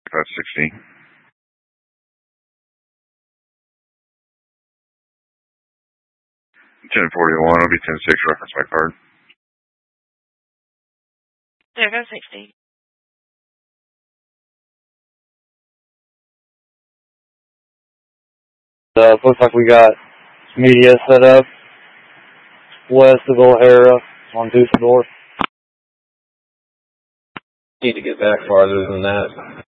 560. 1041, it'll be 10-6, reference my card. 060. Looks like we got media set up west of O'Hara on Dusseldorf. Need to get back farther than that.